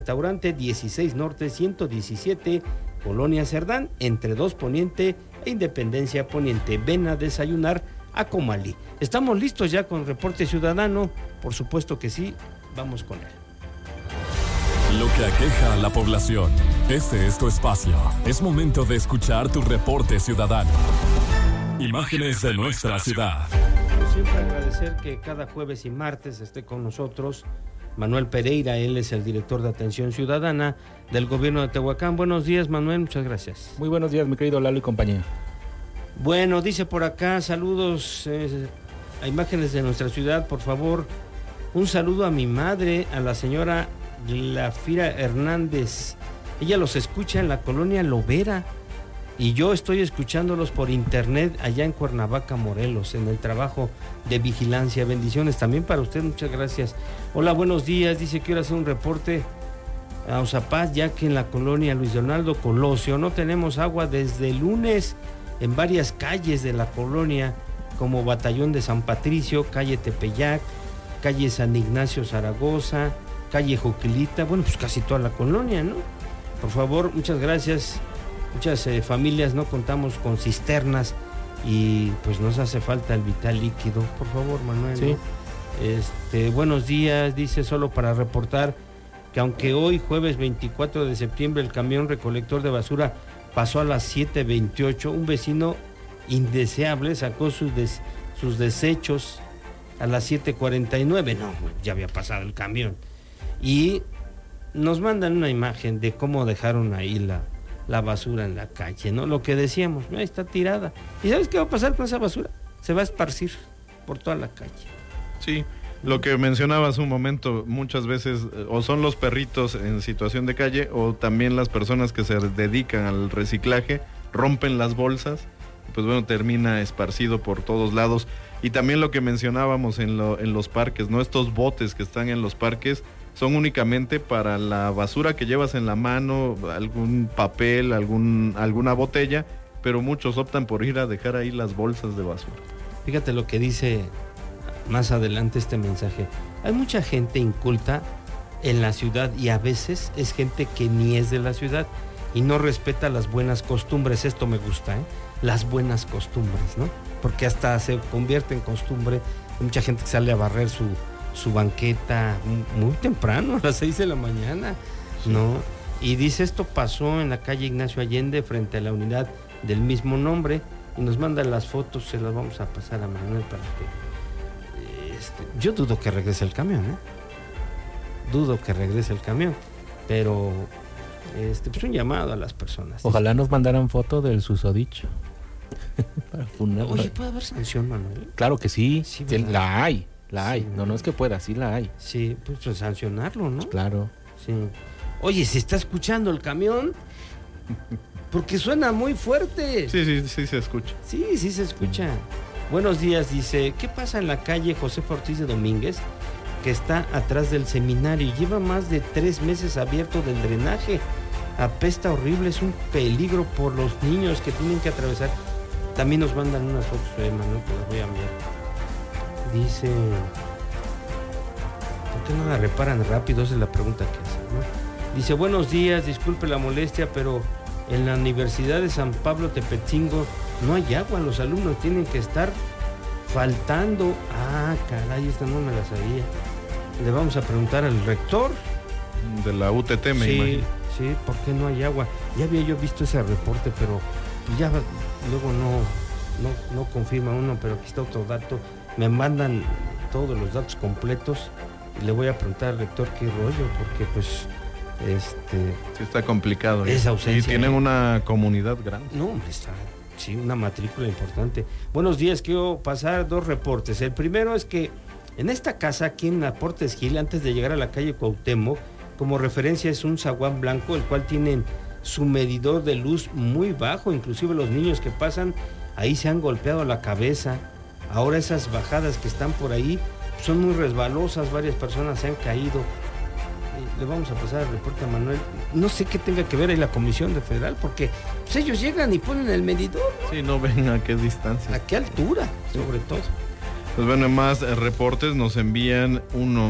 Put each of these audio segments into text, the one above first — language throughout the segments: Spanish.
Restaurante 16 Norte 117, Colonia Cerdán, entre 2 Poniente e Independencia Poniente. Ven a desayunar a Comalí. Estamos listos ya con Reporte Ciudadano, por supuesto que sí, vamos con él. Lo que aqueja a la población. Este es tu espacio. Es momento de escuchar tu Reporte Ciudadano. Imágenes de nuestra ciudad. Como siempre, agradecer que cada jueves y martes esté con nosotros Manuel Pereira. Él es el director de Atención Ciudadana del gobierno de Tehuacán. Buenos días, Manuel, muchas gracias. Muy buenos días, mi querido Lalo y compañía. Bueno, dice por acá, saludos a imágenes de nuestra ciudad, por favor. Un saludo a mi madre, a la señora Glafira Hernández. Ella los escucha en la colonia Lovera y yo estoy escuchándolos por internet allá en Cuernavaca, Morelos, en el trabajo de vigilancia. Bendiciones también para usted, muchas gracias. Hola, buenos días, dice que quiero hacer un reporte a Uzapaz, ya que en la colonia Luis Donaldo Colosio no tenemos agua desde el lunes en varias calles de la colonia, como Batallón de San Patricio, calle Tepeyac, calle San Ignacio Zaragoza, calle Joquilita, bueno, pues casi toda la colonia, ¿no? Por favor, muchas gracias. Muchas familias no contamos con cisternas y pues nos hace falta el vital líquido. Por favor, Manuel. Sí. ¿No? Buenos días, dice, solo para reportar que aunque hoy, jueves 24 de septiembre, el camión recolector de basura pasó a las 7:28, un vecino indeseable sacó sus desechos a las 7:49. No, ya había pasado el camión. Y nos mandan una imagen de cómo dejaron ahí la basura en la calle, ¿no? Lo que decíamos, ahí está tirada. ¿Y sabes qué va a pasar con esa basura? Se va a esparcir por toda la calle. Sí, lo que mencionaba hace un momento, muchas veces o son los perritos en situación de calle o también las personas que se dedican al reciclaje, rompen las bolsas, pues bueno, termina esparcido por todos lados. Y también lo que mencionábamos en los parques, ¿no? Estos botes que están en los parques son únicamente para la basura que llevas en la mano, algún papel, alguna botella, pero muchos optan por ir a dejar ahí las bolsas de basura. Fíjate lo que dice más adelante este mensaje. Hay mucha gente inculta en la ciudad y a veces es gente que ni es de la ciudad y no respeta las buenas costumbres. Esto me gusta, ¿eh? Las buenas costumbres, ¿no? Porque hasta se convierte en costumbre. Hay mucha gente que sale a barrer su banqueta muy temprano, a las 6 de la mañana, ¿no? Y dice, esto pasó en la calle Ignacio Allende, frente a la unidad del mismo nombre, y nos mandan las fotos, se las vamos a pasar a Manuel para que... yo dudo que regrese el camión, Dudo que regrese el camión, pero pues un llamado a las personas. Ojalá nos mandaran foto del susodicho. Para funarlo. Oye, ¿puede haber sanción, Manuel? Claro que sí, Sí, la hay. Sí, no es que pueda, sí la hay. Sí, pues sancionarlo, ¿no? Claro. Sí. Oye, ¿se está escuchando el camión? Porque suena muy fuerte. Sí se escucha. Sí se escucha. Buenos días, dice, ¿qué pasa en la calle José Ortiz de Domínguez, que está atrás del seminario? Lleva más de 3 meses abierto del drenaje. Apesta horrible, es un peligro por los niños que tienen que atravesar. También nos mandan unas fotos, Manuel, que las voy a enviar. Dice, ¿por qué no la reparan rápido? Esa es la pregunta que hacen, ¿no? Dice, buenos días, disculpe la molestia, pero en la Universidad de San Pablo Tepetzingo no hay agua, los alumnos tienen que estar faltando. Ah, caray, esta no me la sabía. Le vamos a preguntar al rector. De la UTT, me imagino. Sí, ¿por qué no hay agua? Ya había yo visto ese reporte, pero ya luego no confirma uno, pero aquí está otro dato. Me mandan todos los datos completos y le voy a preguntar al rector qué rollo, porque pues sí está complicado. Esa ausencia. Y tienen una comunidad grande. No, hombre, sí, una matrícula importante. Buenos días, quiero pasar 2 reportes. El primero es que en esta casa, aquí en Aportes Gil, antes de llegar a la calle Cuauhtémoc, como referencia es un zaguán blanco, el cual tienen su medidor de luz muy bajo, inclusive los niños que pasan ahí se han golpeado la cabeza. Ahora esas bajadas que están por ahí son muy resbalosas, varias personas se han caído. Le vamos a pasar el reporte a Manuel. No sé qué tenga que ver ahí la Comisión de Federal, porque pues, ellos llegan y ponen el medidor, ¿no? Sí, no ven a qué distancia. ¿A qué altura, sobre todo? Pues bueno, más reportes nos envían uno.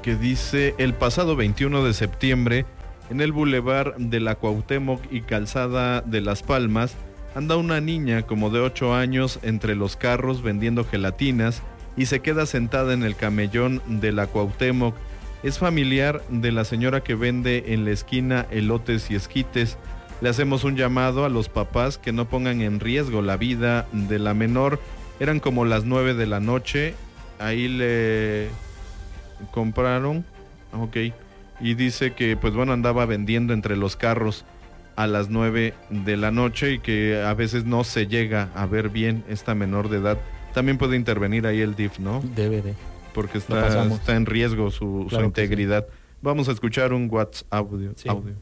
que dice: el pasado 21 de septiembre, en el bulevar de la Cuauhtémoc y Calzada de Las Palmas, anda una niña como de 8 años entre los carros vendiendo gelatinas y se queda sentada en el camellón de la Cuauhtémoc. Es familiar de la señora que vende en la esquina elotes y esquites. Le hacemos un llamado a los papás que no pongan en riesgo la vida de la menor. Eran como las 9 de la noche, ahí le compraron, ok, y dice que pues bueno, andaba vendiendo entre los carros a las 9 de la noche y que a veces no se llega a ver bien esta menor de edad. También puede intervenir ahí el DIF, ¿no? Debe de. Porque está en riesgo su integridad. Sí. Vamos a escuchar un WhatsApp audio.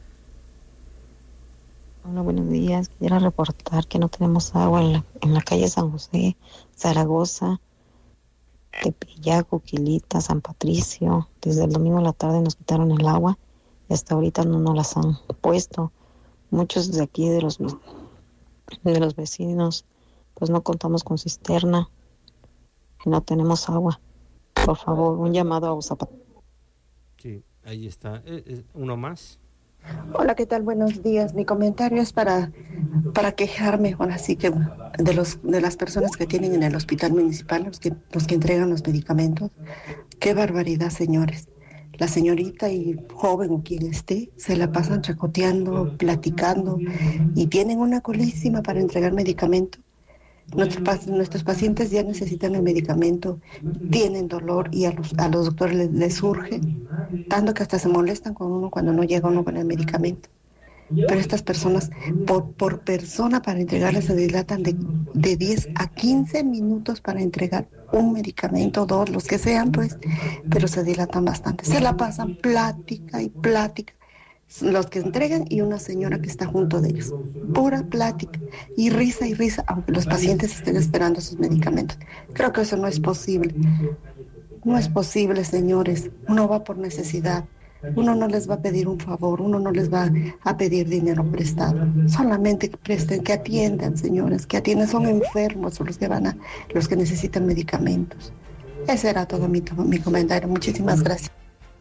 Hola, buenos días. Quisiera reportar que no tenemos agua en la calle San José, Zaragoza, Tepeyac, Uquilita, San Patricio. Desde el domingo a la tarde nos quitaron el agua y hasta ahorita no nos las han puesto. Muchos de aquí, de los vecinos, pues no contamos con cisterna y no tenemos agua. Por favor, un llamado a Uzapata. Sí, ahí está. ¿Uno más? Hola, ¿qué tal? Buenos días. Mi comentario es para quejarme, ahora sí que de las personas que tienen en el hospital municipal, los que entregan los medicamentos. Qué barbaridad, señores. La señorita y joven o quien esté, se la pasan chacoteando, platicando y tienen una colísima para entregar medicamento. Nuestros pacientes ya necesitan el medicamento, tienen dolor y a los doctores les urge, tanto que hasta se molestan con uno cuando no llega uno con el medicamento. Pero estas personas, por persona para entregarles, se dilatan de 10 a 15 minutos para entregar un medicamento, 2, los que sean, pues, pero se dilatan bastante. Se la pasan plática y plática. Los que entregan y una señora que está junto de ellos. Pura plática y risa, aunque los pacientes estén esperando sus medicamentos. Creo que eso no es posible. No es posible, señores. Uno va por necesidad. Uno no les va a pedir un favor, uno no les va a pedir dinero prestado. Solamente que presten, que atiendan, señores, que atiendan. Son enfermos los que necesitan medicamentos. Ese era todo mi comentario. Muchísimas gracias.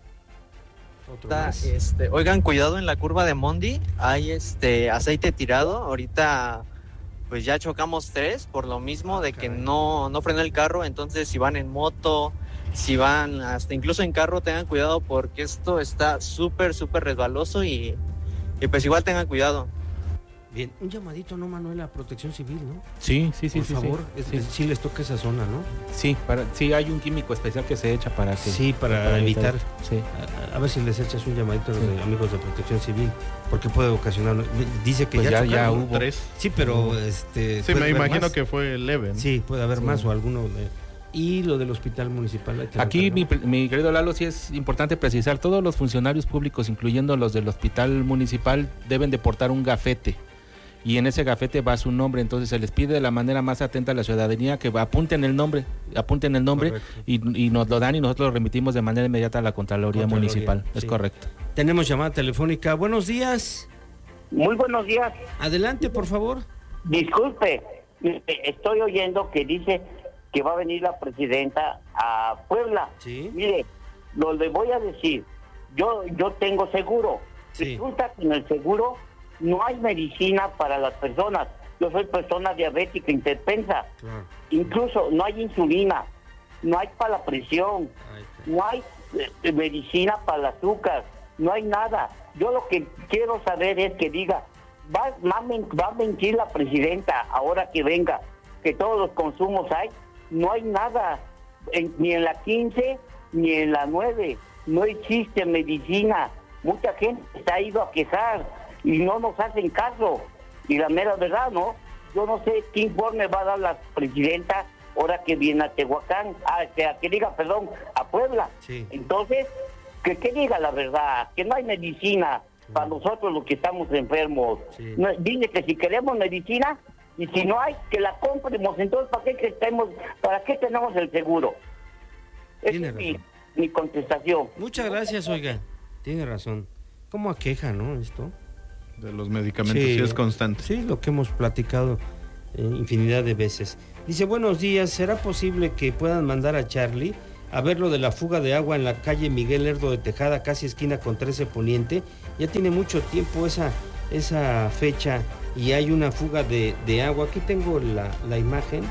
Oigan, cuidado en la curva de Mondi, hay aceite tirado. Ahorita pues ya chocamos 3 por lo mismo de que no frenó el carro. Entonces si van en moto, si van hasta incluso en carro, tengan cuidado porque esto está súper resbaloso y pues igual tengan cuidado. Bien, un llamadito, ¿no, Manuel? A Protección Civil, ¿no? Sí. Por favor, sí les toca esa zona, ¿no? Sí, hay un químico especial que se echa para que... Sí, para evitar. Sí. A ver si les echas un llamadito a los amigos de Protección Civil, porque puede ocasionar... Dice que pues ya hubo 3. Sí, pero... Sí, me imagino más. Que fue leve, ¿no? Sí, puede haber más o alguno... Y lo del hospital municipal. Aquí, mi querido Lalo, sí es importante precisar, todos los funcionarios públicos, incluyendo los del hospital municipal, deben de portar un gafete. Y en ese gafete va su nombre, entonces se les pide de la manera más atenta a la ciudadanía que apunten el nombre y nos lo dan y nosotros lo remitimos de manera inmediata a la Contraloría Municipal. Sí. Es correcto. Tenemos llamada telefónica. Buenos días. Muy buenos días. Adelante, por favor. Disculpe, estoy oyendo que dice que va a venir la presidenta a Puebla. Sí. Mire, le voy a decir, yo tengo seguro. Sí. Resulta que en el seguro no hay medicina para las personas. Yo soy persona diabética hipertensa. Claro. Incluso no hay insulina, no hay para la presión, no hay medicina para el azúcar, no hay nada. Yo lo que quiero saber es que diga, va a mentir la presidenta ahora que venga, que todos los consumos hay. No hay nada, ni en la 15 ni en la 9, no existe medicina. Mucha gente se ha ido a quejar y no nos hacen caso. Y la mera verdad, ¿no? Yo no sé qué informe va a dar la presidenta ahora que viene a Tehuacán, a Puebla. Sí. Entonces, que diga la verdad, que no hay medicina para nosotros los que estamos enfermos. Sí. No, dice que si queremos medicina, y si no hay, que la compremos. Entonces, ¿para qué tenemos el seguro? Esa es mi contestación. Muchas gracias, oiga. Tiene razón. ¿Cómo aqueja, no, esto? De los medicamentos, sí es constante. Sí, lo que hemos platicado infinidad de veces. Dice, buenos días, ¿será posible que puedan mandar a Charlie a ver lo de la fuga de agua en la calle Miguel Lerdo de Tejada, casi esquina con 13 Poniente. Ya tiene mucho tiempo esa fecha y hay una fuga de agua. Aquí tengo la imagen.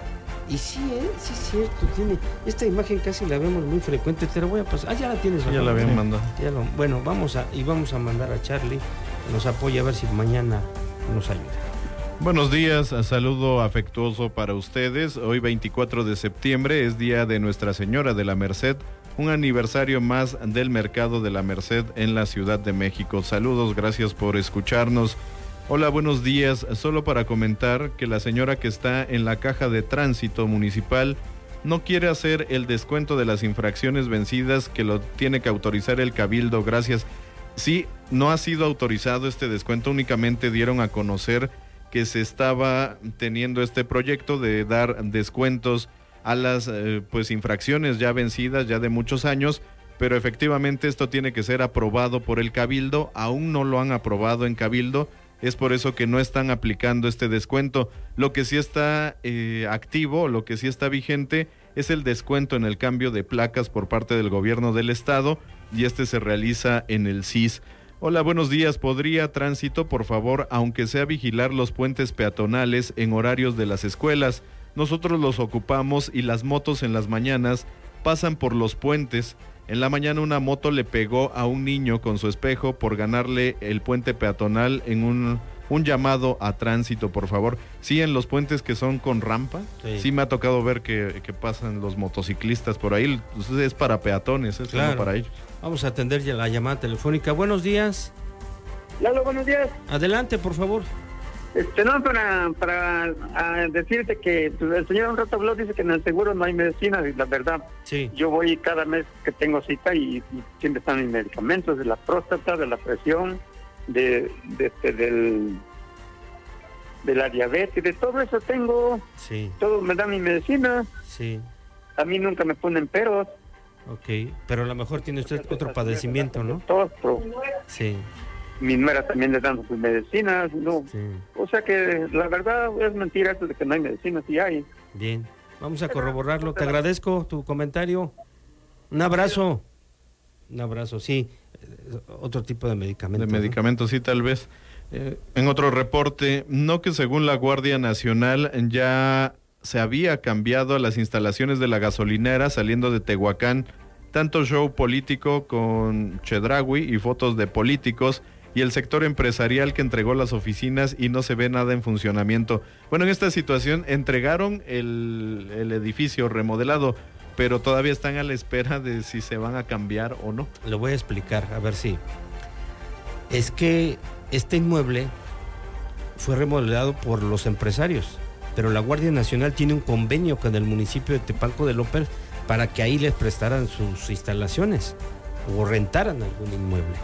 Y sí, sí es cierto, tiene esta imagen, casi la vemos muy frecuente. Te la voy a pasar. Ya la tienes. Ya la habían mandado. Bueno, vamos a mandar a Charlie, que nos apoye a ver si mañana nos ayuda. Buenos días, saludo afectuoso para ustedes. Hoy 24 de septiembre es día de Nuestra Señora de la Merced, un aniversario más del mercado de la Merced en la Ciudad de México. Saludos, gracias por escucharnos. Hola, buenos días. Solo para comentar que la señora que está en la caja de tránsito municipal no quiere hacer el descuento de las infracciones vencidas, que lo tiene que autorizar el Cabildo. Gracias. Sí, no ha sido autorizado este descuento, únicamente dieron a conocer que se estaba teniendo este proyecto de dar descuentos a las infracciones ya vencidas, ya de muchos años, pero efectivamente esto tiene que ser aprobado por el Cabildo. Aún no lo han aprobado en Cabildo, es por eso que no están aplicando este descuento. Lo que sí está activo, lo que sí está vigente, es el descuento en el cambio de placas por parte del gobierno del estado, y este se realiza en el CIS. Hola, buenos días. ¿Podría Tránsito, por favor, aunque sea vigilar los puentes peatonales en horarios de las escuelas? Nosotros los ocupamos y las motos en las mañanas pasan por los puentes. En la mañana una moto le pegó a un niño con su espejo por ganarle el puente peatonal. En un llamado a Tránsito, por favor. Sí, en los puentes que son con rampa, sí me ha tocado ver que pasan los motociclistas por ahí. Entonces es para peatones, es claro, para ellos. Vamos a atender ya la llamada telefónica. Buenos días. Lalo, buenos días. Adelante, por favor. No, para decirte que el señor un rato habló, dice que en el seguro no hay medicina, y la verdad, sí. Yo voy cada mes que tengo cita y siempre están mis medicamentos de la próstata, de la presión, de la diabetes, de todo eso tengo. Sí. Todo me da mi medicina. Sí. A mí nunca me ponen peros. Ok, pero a lo mejor tiene usted otro padecimiento, ¿no? Sí. Mi nuera también le dan sus medicinas, ¿no? Sí. O sea que la verdad es mentira eso de que no hay medicinas, sí hay. Bien, vamos a corroborarlo. Te agradezco tu comentario. Un abrazo. Un abrazo, sí. Otro tipo de medicamento. De medicamentos, ¿no? Sí, tal vez. En otro reporte, no que según la Guardia Nacional ya se había cambiado a las instalaciones de la gasolinera saliendo de Tehuacán, tanto show político con Chedraui y fotos de políticos, y el sector empresarial que entregó las oficinas y no se ve nada en funcionamiento. Bueno, en esta situación entregaron el edificio remodelado, pero todavía están a la espera de si se van a cambiar o no. Lo voy a explicar, a ver si. Es que este inmueble fue remodelado por los empresarios, pero la Guardia Nacional tiene un convenio con el municipio de Tepalco de López para que ahí les prestaran sus instalaciones o rentaran algún inmueble.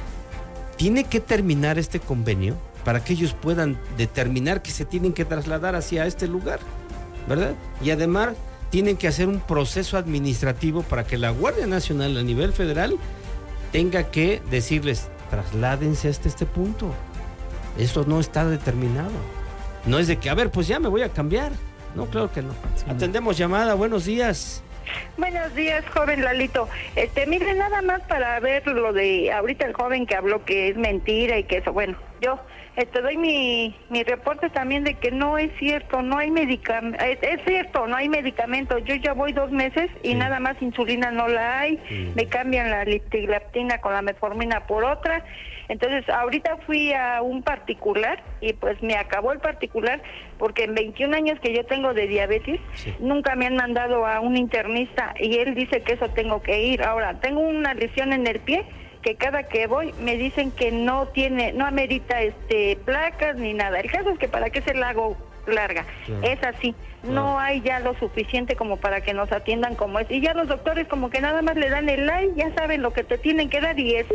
Tiene que terminar este convenio para que ellos puedan determinar que se tienen que trasladar hacia este lugar, ¿verdad? Y además tienen que hacer un proceso administrativo para que la Guardia Nacional a nivel federal tenga que decirles, trasládense hasta este punto. Eso no está determinado. No es de que, a ver, pues ya me voy a cambiar. No, claro que no. Sí. Atendemos llamada, buenos días. Buenos días, joven Lalito. Mire, nada más para ver lo de ahorita el joven que habló que es mentira y que eso, bueno, yo doy mi reporte también de que no es cierto, no hay medicamento, es cierto, no hay medicamento. Yo ya voy 2 meses y nada más insulina no la hay, me cambian la litiglaptina con la metformina por otra. Entonces, ahorita fui a un particular y pues me acabó el particular porque en 21 años que yo tengo de diabetes, nunca me han mandado a un internista y él dice que eso tengo que ir. Ahora, tengo una lesión en el pie que cada que voy me dicen que no amerita placas ni nada. El caso es que para qué se la hago larga, es así, no hay ya lo suficiente como para que nos atiendan como es, y ya los doctores como que nada más le dan el like, ya saben lo que te tienen que dar y es,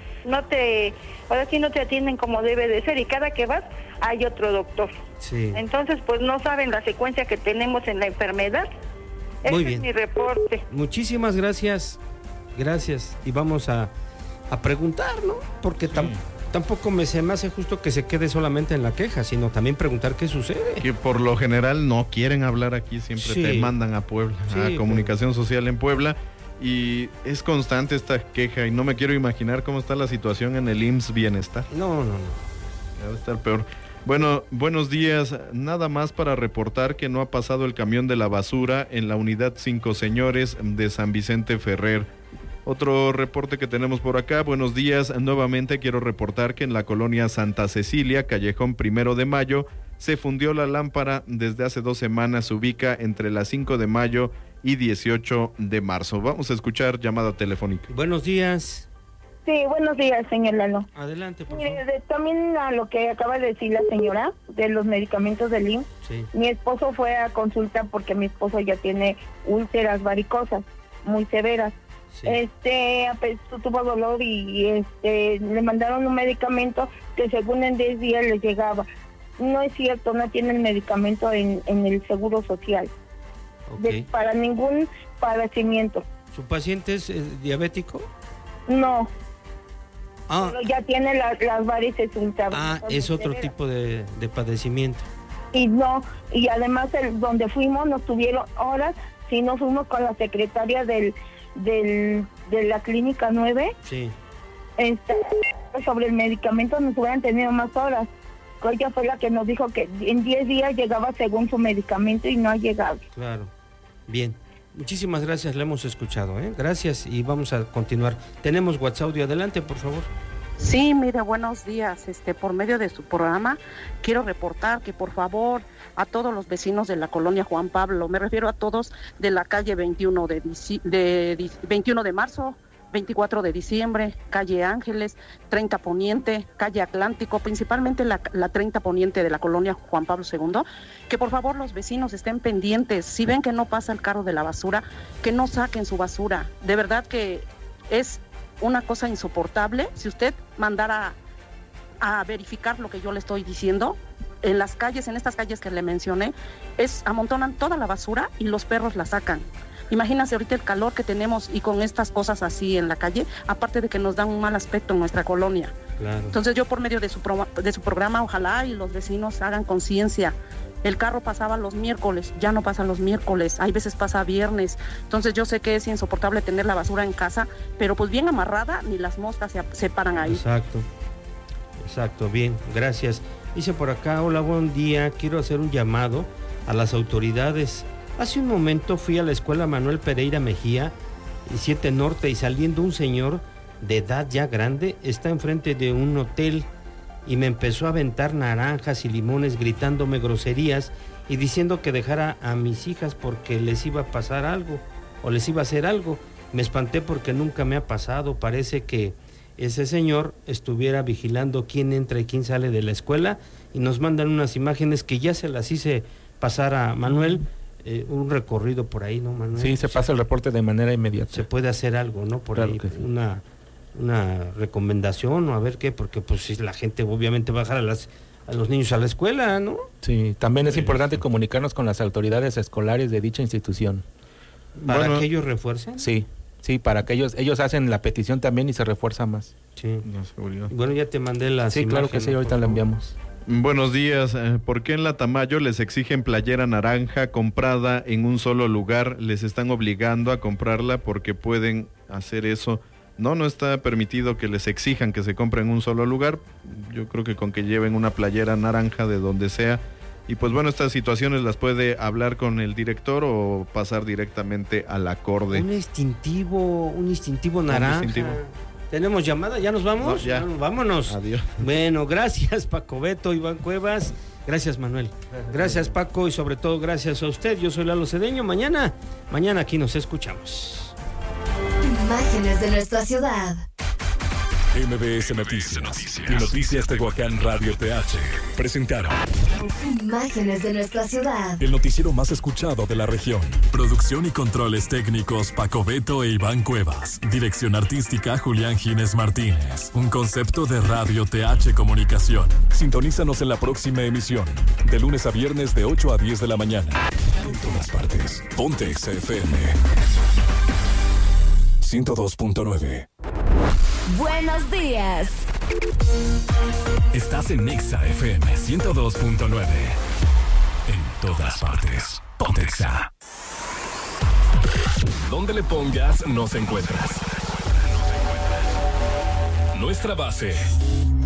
ahora sí no te atienden como debe de ser, y cada que vas hay otro doctor. Entonces pues no saben la secuencia que tenemos en la enfermedad. Muy Ese bien. Es mi reporte. Muchísimas gracias, y vamos a preguntar, ¿no? Porque tampoco se me hace justo que se quede solamente en la queja, sino también preguntar qué sucede. Que por lo general no quieren hablar aquí, siempre te mandan a Puebla, a Comunicación Social en Puebla, y es constante esta queja, y no me quiero imaginar cómo está la situación en el IMSS Bienestar. No. Debe estar peor. Bueno, buenos días. Nada más para reportar que no ha pasado el camión de la basura en la unidad 5 Señores de San Vicente Ferrer. Otro reporte que tenemos por acá. Buenos días. Nuevamente quiero reportar que en la colonia Santa Cecilia, Callejón 1 de Mayo, se fundió la lámpara desde hace 2 semanas. Se ubica entre las 5 de mayo y 18 de marzo. Vamos a escuchar llamada telefónica. Buenos días. Sí, buenos días, señor Lalo. Adelante, por favor. También a lo que acaba de decir la señora de los medicamentos del IMSS. Sí. Mi esposo fue a consulta porque mi esposo ya tiene úlceras varicosas muy severas. Sí. Tuvo dolor y le mandaron un medicamento que según en 10 días le llegaba. No es cierto, no tiene el medicamento en el Seguro Social. Okay. Para ningún padecimiento. ¿Su paciente es diabético? No. Pero ya tiene las varices úlceras. Es otro tipo de padecimiento. Y además donde fuimos nos tuvieron horas, si no fuimos con la secretaria de la clínica 9. Sí. Sobre el medicamento nos hubieran tenido más horas. Ella fue la que nos dijo que en 10 días llegaba según su medicamento y no ha llegado. Claro. Bien. Muchísimas gracias, le hemos escuchado, ¿eh? Gracias y vamos a continuar. Tenemos WhatsApp audio, adelante, por favor. Sí, mire, buenos días. Por medio de su programa quiero reportar que por favor a todos los vecinos de la colonia Juan Pablo, me refiero a todos de la calle 21 de marzo, 24 de diciembre, calle Ángeles, 30 Poniente, calle Atlántico, principalmente la 30 Poniente de la colonia Juan Pablo II, que por favor los vecinos estén pendientes. Si ven que no pasa el carro de la basura, que no saquen su basura. De verdad que es una cosa insoportable. Si usted mandara a verificar lo que yo le estoy diciendo, en las calles, en estas calles que le mencioné, amontonan toda la basura y los perros la sacan. Imagínense ahorita el calor que tenemos y con estas cosas así en la calle, aparte de que nos dan un mal aspecto en nuestra colonia. Claro. Entonces yo por medio de su programa, ojalá y los vecinos hagan conciencia. El carro pasaba los miércoles, ya no pasa los miércoles, hay veces pasa viernes. Entonces yo sé que es insoportable tener la basura en casa, pero pues bien amarrada, ni las moscas se paran ahí. Exacto, bien, gracias. Dice por acá, hola, buen día, quiero hacer un llamado a las autoridades. Hace un momento fui a la escuela Manuel Pereira Mejía, 7 Norte, y saliendo un señor de edad ya grande, está enfrente de un hotel y me empezó a aventar naranjas y limones gritándome groserías y diciendo que dejara a mis hijas porque les iba a pasar algo o les iba a hacer algo. Me espanté porque nunca me ha pasado, parece que ese señor estuviera vigilando quién entra y quién sale de la escuela y nos mandan unas imágenes que ya se las hice pasar a Manuel. Un recorrido por ahí, ¿no, Manuel? Sí, se pasa el reporte de manera inmediata. Se puede hacer algo, ¿no? Por claro ahí, que sí. una recomendación o a ver qué, porque pues si la gente obviamente va a dejar a los niños a la escuela, ¿no? Sí, también es importante comunicarnos con las autoridades escolares de dicha institución. ¿Para que ellos refuercen? Sí, para que ellos hacen la petición también y se refuerza más. Sí. Bueno, ya te mandé las imágenes. Claro que sí, ahorita la enviamos. Buenos días. ¿Por qué en la Tamayo les exigen playera naranja comprada en un solo lugar? Les están obligando a comprarla porque pueden hacer eso. No está permitido que les exijan que se compren en un solo lugar. Yo creo que con que lleven una playera naranja de donde sea. Y pues bueno, estas situaciones las puede hablar con el director o pasar directamente al acorde. Un distintivo naranja. ¿Tenemos llamada? ¿Ya nos vamos? No, ya. Bueno, vámonos. Adiós. Bueno, gracias Paco Beto, Iván Cuevas. Gracias Manuel. Gracias Paco y sobre todo gracias a usted. Yo soy Lalo Cedeño. Mañana aquí nos escuchamos. Imágenes de nuestra ciudad. MBS Noticias y Noticias Tehuacán Radio TH presentaron Imágenes de nuestra ciudad. El noticiero más escuchado de la región. Producción y controles técnicos Paco Beto e Iván Cuevas. Dirección artística Julián Gines Martínez. Un concepto de Radio TH Comunicación. Sintonízanos en la próxima emisión. De lunes a viernes de 8 a 10 de la mañana. En todas partes. Ponte XFM 102.9. Buenos días. Estás en Exa FM 102.9. En todas partes. Ponte Exa. Donde le pongas, nos encuentras. Nuestra base